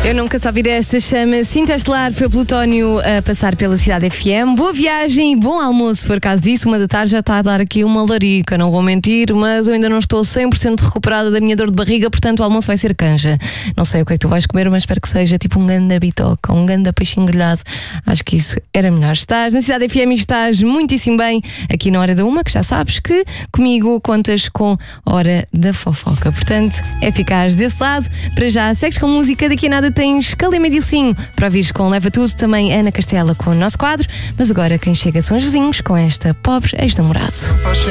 Eu nunca só ouvi esta, chama-se Interestelar, foi o Plutónio a passar pela Cidade FM. Boa viagem e bom almoço, se for caso disso. 1 da tarde já está a dar aqui uma larica, não vou mentir, mas eu ainda não estou 100% recuperada da minha dor de barriga, portanto o almoço vai ser canja. Não sei o que é que tu vais comer, mas espero que seja tipo um ganda bitoca, um ganda peixinho grelhado. Acho que isso era melhor. Estás na Cidade FM e estás muitíssimo bem aqui na Hora da Uma, que já sabes que comigo contas com Hora da Fofoca. Portanto, é ficares desse lado. Para já, segues com música, daqui a nada tens Calema Dilcinho para ouvires com Leva Tudo, também Ana Castela com o nosso quadro, mas agora quem chega são os vizinhos com esta Pobre Ex-Namorado.